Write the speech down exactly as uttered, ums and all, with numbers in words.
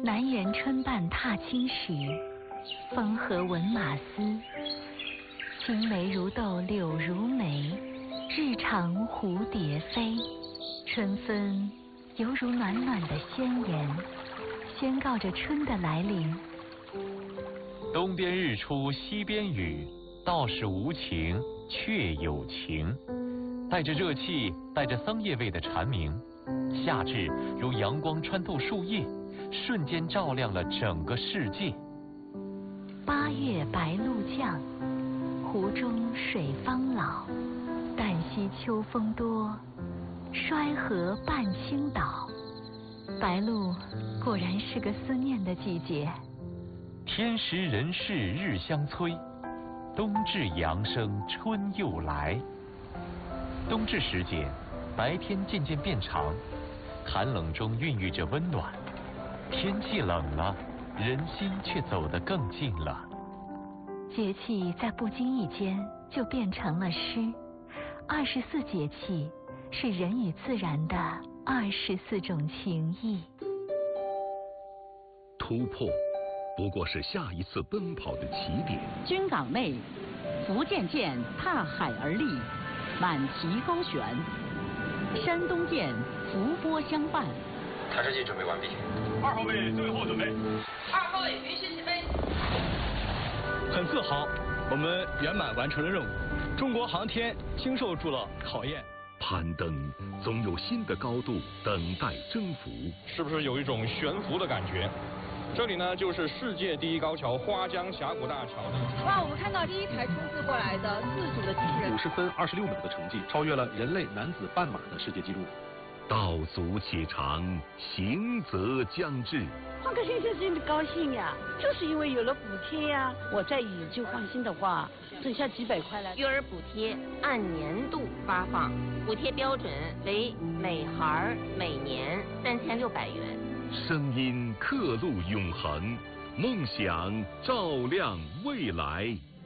南园春半踏青时，风和闻马嘶。青梅如豆柳如眉，日长蝴蝶飞。春分犹如暖暖的宣言，宣告着春的来临。 东边日出西边雨，道是无晴却有晴。带着热气，带着桑叶味的蝉鸣，夏至如阳光穿透树叶，瞬间照亮了整个世界。 八月白露降，湖中水方老。旦夕秋风多，衰河半倾倒。白露果然是个思念的季节。 天时人事日相催，冬至阳生春又来。冬至时节，白天渐渐变长，寒冷中孕育着温暖。天气冷了，人心却走得更近了。 节气在不经意间就变成了诗。二十四节气是人与自然的二十四种情谊。 突破不过是下一次奔跑的起点。 军港内，福建舰踏海而立，满旗高悬；山东舰伏波相伴。 探视器准备完毕。 二号位最后准备。 二号位允许起飞。 很自豪，我们圆满完成了任务。中国航天经受住了考验。 攀登总有新的高度等待征服。 是不是有一种悬浮的感觉？这里呢，就是世界第一高桥花江峡谷大桥。 哇，我们看到第一台冲刺过来的自主的机器人， 五十分二十六秒的成绩，超越了人类男子半马的世界纪录。 道阻且长，行则将至。 换个先生真的高兴呀，就是因为有了补贴呀。我再以旧换新的话，剩下几百块了。 育儿补贴按年度发放，补贴标准为每孩每年三千六百元。 声音刻录永恒，梦想照亮未来。